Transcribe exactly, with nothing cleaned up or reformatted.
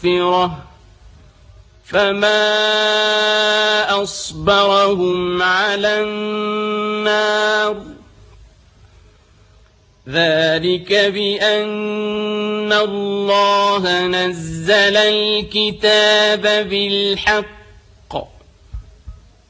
فما أصبرهم على النار ذلك بأن الله نزل الكتاب بالحق